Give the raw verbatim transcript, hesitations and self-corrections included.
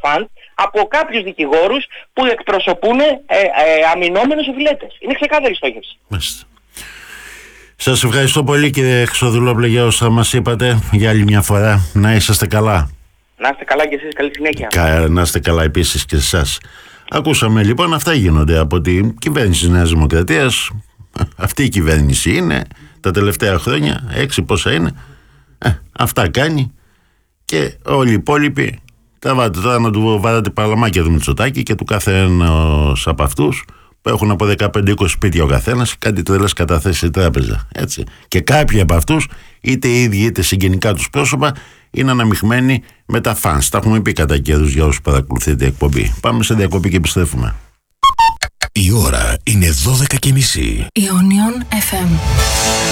φαντ από κάποιους δικηγόρους που εκπροσωπούν ε, ε, αμυνόμενους οφειλέτες. Είναι ξεκάθαρη στόχευση. Μάλιστα. Σας ευχαριστώ πολύ, κύριε Χρυστοδουλόπουλε, για όσα μας είπατε για άλλη μια φορά. Να είσαστε καλά. Να είστε καλά και εσείς, καλή συνέχεια. Κα, να είστε καλά επίσης και εσάς. Ακούσαμε λοιπόν, αυτά γίνονται από την κυβέρνηση της Νέας Δημοκρατίας. Αυτή η κυβέρνηση είναι τα τελευταία χρόνια, έξι πόσα είναι. Ε, αυτά κάνει και όλοι οι υπόλοιποι τα βάτε. Τώρα να του βάλετε παραλαμάκια του Μητσοτάκη και του καθένας από αυτούς που έχουν από δεκαπέντε είκοσι σπίτια ο καθένας, κάτι τρελές καταθέσεις στη τράπεζα. Έτσι. Και κάποιοι από αυτούς, είτε οι ίδιοι είτε συγγενικά τους πρόσωπα, είναι αναμειχμένοι με τα φανς. Τα έχουμε πει κατά καιρούς για όσους παρακολουθείτε εκπομπή. Πάμε σε διακοπή και επιστρέφουμε. Η ώρα είναι δώδεκα και μισή. Ionion εφ εμ.